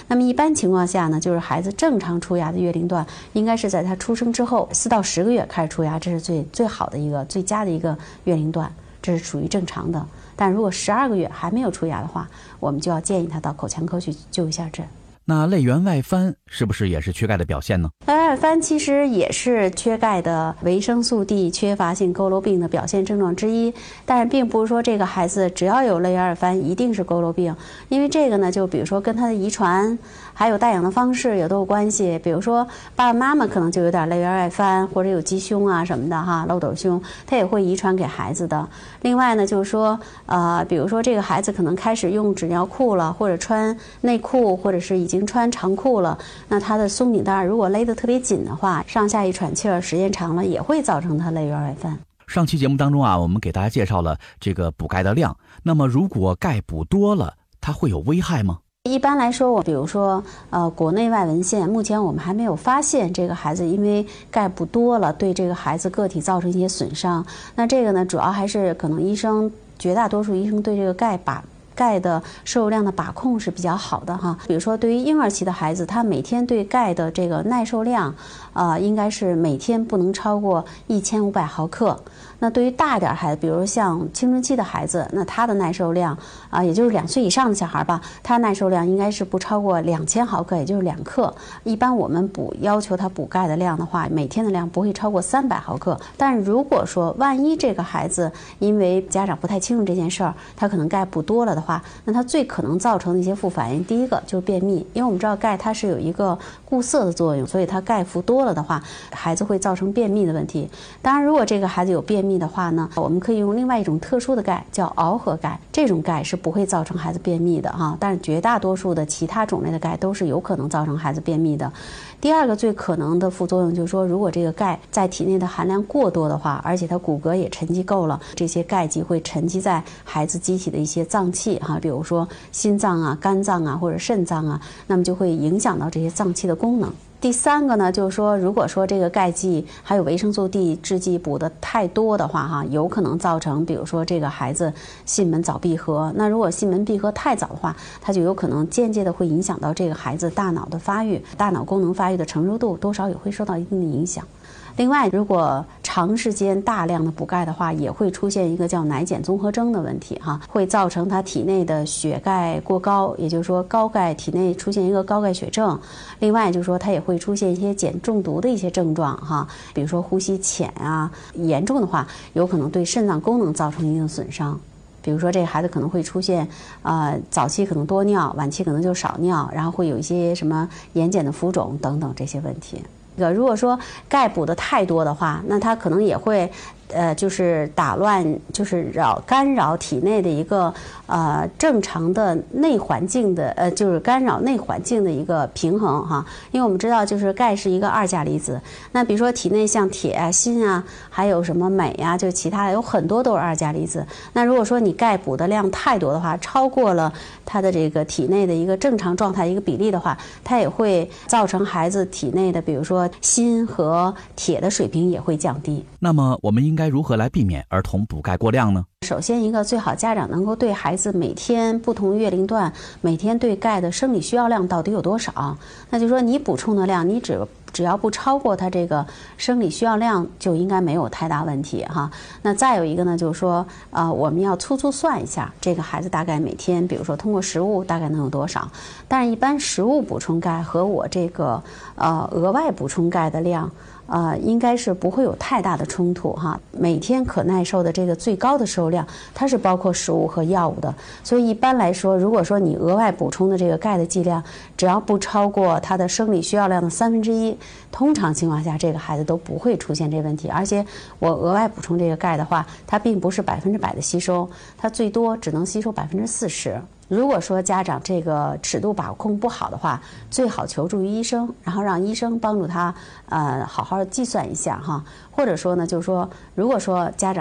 那么一般情况下呢，就是孩子正常出牙的月龄段，应该是在他出生之后4到10个月开始出牙，这是最好的一个最佳的一个月龄段，这是属于正常的。但如果12个月还没有出牙的话，我们就要建议他到口腔科去就一下诊。 那泪源外翻是不是也是缺钙的表现呢？ 泪源外翻其实也是缺钙的维生素 D 缺乏性佝偻病的表现症状之一，但是并不是说这个孩子只要有泪源外翻一定是佝偻病，因为这个呢，就比如说跟他的遗传还有带养的方式也都有关系。比如说爸爸妈妈可能就有点泪源外翻或者有鸡胸啊什么的哈，漏斗胸，他也会遗传给孩子的。另外呢，就是说比如说这个孩子可能开始用纸尿裤了，或者穿内裤，或者是已经穿长裤了，那他的松紧带如果勒得特别紧的话，上下一喘气儿时间长了也会造成他泪源外翻。 上期节目当中啊，我们给大家介绍了这个补钙的量，那么如果钙补多了，它会有危害吗？ 一般来说，比如说国内外文献，目前我们还没有发现这个孩子因为钙补多了对这个孩子个体造成一些损伤。那这个呢，主要还是可能绝大多数医生对这个钙的摄入量的把控是比较好的哈。比如说对于婴儿期的孩子，他每天对钙的这个耐受量应该是每天不能超过1500毫克。那对于大一点孩子，比如像青春期的孩子，那他的耐受量也就是2岁以上的小孩吧，他耐受量应该是不超过2000毫克，也就是2克。一般我们要求他补钙的量的话，每天的量不会超过300毫克。但如果说万一这个孩子因为家长不太清楚这件事儿，他可能钙补多了的话，那他最可能造成的一些副反应，第一个就是便秘，因为我们知道钙它是有一个固涩的作用，所以它钙服多了的话，孩子会造成便秘的问题。当然，如果这个孩子有便秘的话呢，我们可以用另外一种特殊的钙，叫螯合钙，这种钙是不会造成孩子便秘的哈，但是绝大多数的其他种类的钙都是有可能造成孩子便秘的。第二个最可能的副作用就是说，如果这个钙在体内的含量过多的话，而且它骨骼也沉积够了，这些钙基会沉积在孩子机体的一些脏器哈，比如说心脏啊、肝脏啊或者肾脏啊，那么就会影响到这些脏器的功能。第三个呢，就是说，如果说这个钙剂还有维生素 D 制剂补的太多的话，哈，有可能造成，比如说这个孩子囟门早闭合。那如果囟门闭合太早的话，它就有可能间接的会影响到这个孩子大脑的发育，大脑功能发育的成熟度多少也会受到一定的影响。另外，如果长时间大量的补钙的话，也会出现一个叫奶碱综合征的问题哈，会造成他体内的血钙过高，也就是说高钙体内出现一个高钙血症。另外就是说，它也会出现一些碱中毒的一些症状哈，比如说呼吸浅啊，严重的话有可能对肾脏功能造成一定的损伤。比如说这个孩子可能会出现早期可能多尿，晚期可能就少尿，然后会有一些什么眼睑的浮肿等等这些问题。如果说钙补的太多的话，那它可能也会就是打乱，就是干扰体内的一个正常的内环境的就是干扰内环境的一个平衡哈。因为我们知道，就是钙是一个2价离子，那比如说体内像铁啊、锌啊，还有什么镁啊，就其他的有很多都是2价离子。那如果说你钙补的量太多的话，超过了它的这个体内的一个正常状态一个比例的话，它也会造成孩子体内的，比如说锌和铁的水平也会降低。 那么我们应该如何来避免儿童补钙过量呢？ 首先一个最好家长能够对孩子每天不同月龄段每天对钙的生理需要量到底有多少，那就是说你补充的量，你只要不超过他这个生理需要量，就应该没有太大问题哈。那再有一个呢，就是说我们要粗算一下这个孩子大概每天，比如说通过食物大概能有多少。但是一般食物补充钙和我这个额外补充钙的量应该是不会有太大的冲突哈。每天可耐受的这个最高的摄入量，它是包括食物和药物的。所以一般来说，如果说你额外补充的这个钙的剂量，只要不超过它的生理需要量的1/3，通常情况下这个孩子都不会出现这问题。而且我额外补充这个钙的话，它并不是100%的吸收，它最多只能吸收40%。如果说家长这个尺度把控不好的话，最好求助于医生，然后让医生帮助他好好的计算一下哈。或者说呢，就是说如果说家长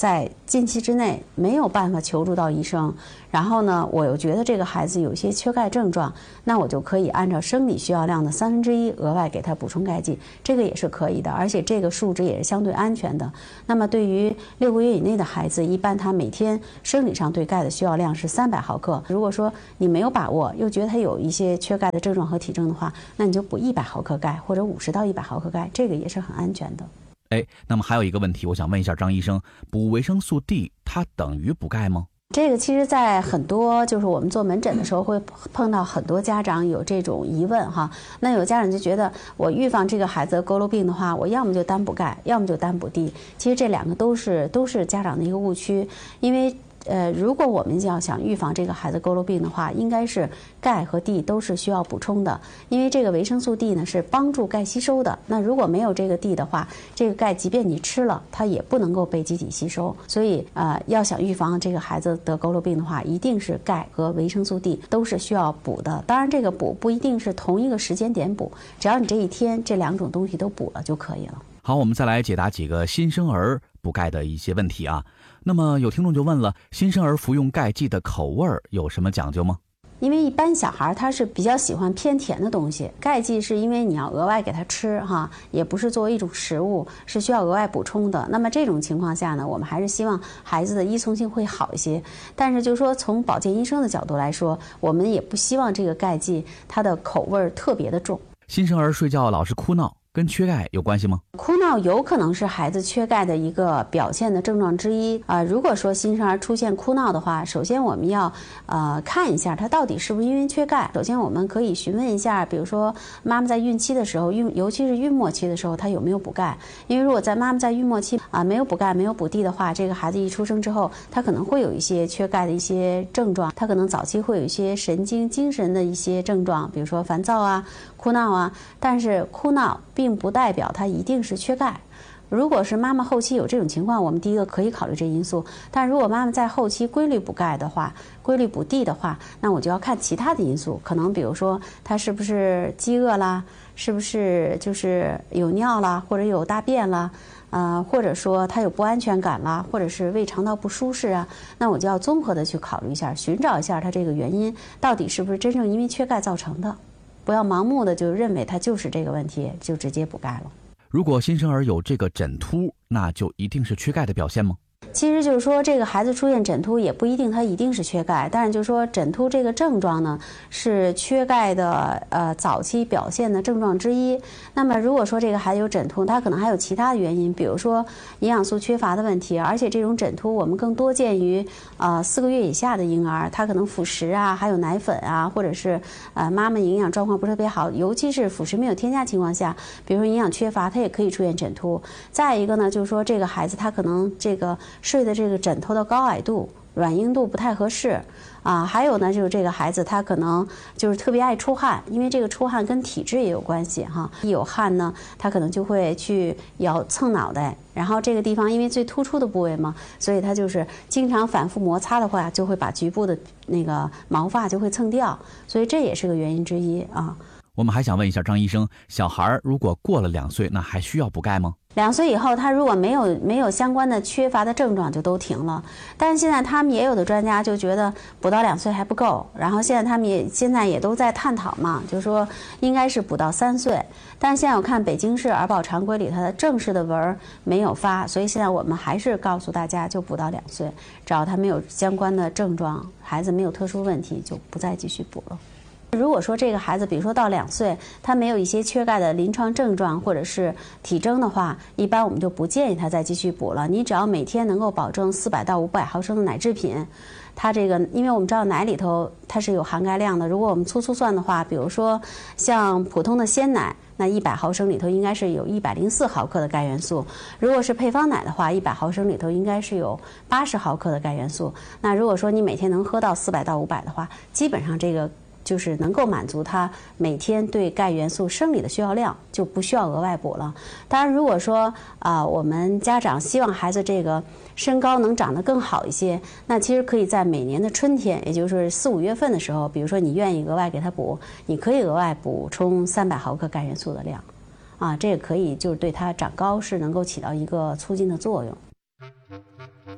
在近期之内没有办法求助到医生，然后呢，我又觉得这个孩子有些缺钙症状，那我就可以按照生理需要量的1/3额外给他补充钙剂，这个也是可以的，而且这个数值也是相对安全的。那么对于6个月以内的孩子，一般他每天生理上对钙的需要量是300毫克。如果说你没有把握，又觉得他有一些缺钙的症状和体征的话，那你就补100毫克钙或者50到100毫克钙，这个也是很安全的。 那么还有一个问题，我想问一下张医生，补维生素 D 它等于补钙吗？ 这个其实在很多就是我们做门诊的时候会碰到很多家长有这种疑问哈。那有家长就觉得我预防这个孩子的佝偻病的话，我要么就单补钙，要么就单补 D。其实这两个都是家长的一个误区，因为如果我们要想预防这个孩子佝偻病的话，应该是钙和 D 都是需要补充的，因为这个维生素 D 呢是帮助钙吸收的。那如果没有这个 D 的话，这个钙即便你吃了，它也不能够被机体吸收。所以要想预防这个孩子得佝偻病的话，一定是钙和维生素 D 都是需要补的。当然，这个补不一定是同一个时间点补，只要你这一天这2种东西都补了就可以了。 好，我们再来解答几个新生儿补钙的一些问题啊。那么有听众就问了，新生儿服用钙剂的口味有什么讲究吗？ 因为一般小孩他是比较喜欢偏甜的东西，钙剂是因为你要额外给他吃哈，也不是作为一种食物，是需要额外补充的。那么这种情况下呢，我们还是希望孩子的依从性会好一些。但是就是说从保健医生的角度来说，我们也不希望这个钙剂它的口味特别的重。 新生儿睡觉老是哭闹，跟缺钙有关系吗？ 哭闹有可能是孩子缺钙的一个表现的症状之一如果说新生儿出现哭闹的话，首先我们要看一下他到底是不是因为缺钙。首先我们可以询问一下，比如说妈妈在孕期的时候，尤其是孕末期的时候，她有没有补钙？因为如果妈妈在孕末期没有补钙、没有补 D 的话，这个孩子一出生之后，他可能会有一些缺钙的一些症状，他可能早期会有一些精神的一些症状，比如说烦躁啊、哭闹啊。但是哭闹并不代表他一定是缺钙。如果是妈妈后期有这种情况，我们第一个可以考虑这因素。但如果妈妈在后期规律补钙的话，规律补 D 的话，那我就要看其他的因素，可能比如说她是不是饥饿啦，是不是就是有尿啦，或者有大便啦，或者说她有不安全感啦，或者是胃肠道不舒适啊，那我就要综合的去考虑一下，寻找一下她这个原因到底是不是真正因为缺钙造成的。不要盲目的就认为它就是这个问题，就直接补钙了。 如果新生儿有这个枕秃，那就一定是缺钙的表现吗？ 其实就是说，这个孩子出现枕秃也不一定他一定是缺钙，但是就是说枕秃这个症状呢，是缺钙的早期表现的症状之一。那么如果说这个孩子有枕秃，他可能还有其他的原因，比如说营养素缺乏的问题，而且这种枕秃我们更多见于4个月以下的婴儿，他可能辅食啊，还有奶粉啊，或者是妈妈营养状况不是特别好，尤其是辅食没有添加情况下，比如说营养缺乏，他也可以出现枕秃。再一个呢，就是说这个孩子他可能这个睡的这个枕头的高矮度、软硬度不太合适还有呢，就是这个孩子他可能就是特别爱出汗，因为这个出汗跟体质也有关系哈。一有汗呢，他可能就会去蹭脑袋，然后这个地方因为最突出的部位嘛，所以他就是经常反复摩擦的话，就会把局部的那个毛发就会蹭掉，所以这也是个原因之一啊。 我们还想问一下张医生，小孩如果过了2岁，那还需要补钙吗 ？2岁以后，他如果没有相关的缺乏的症状，就都停了。但是现在他们也有的专家就觉得补到2岁还不够，然后他们现在也都在探讨嘛，就是说应该是补到3岁。但是现在我看北京市儿保常规里它的正式的文没有发，所以现在我们还是告诉大家就补到2岁，只要他没有相关的症状，孩子没有特殊问题，就不再继续补了。如果说这个孩子，比如说到2岁，他没有一些缺钙的临床症状或者是体征的话，一般我们就不建议他再继续补了。你只要每天能够保证400到500毫升的奶制品，它这个，因为我们知道奶里头它是有含钙量的。如果我们粗算的话，比如说像普通的鲜奶，那100毫升里头应该是有104毫克的钙元素；如果是配方奶的话，100毫升里头应该是有80毫克的钙元素。那如果说你每天能喝到400到500的话，基本上这个就是能够满足他每天对钙元素生理的需要量，就不需要额外补了。当然，如果说我们家长希望孩子这个身高能长得更好一些，那其实可以在每年的春天，也就是4、5月份的时候，比如说你愿意额外给他补，你可以额外补充300毫克钙元素的量，这个可以就是对他长高是能够起到一个促进的作用。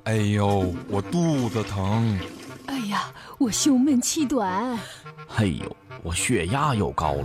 哎呦，我肚子疼。 哎呀，我胸闷气短。 哎呦，我血压又高了。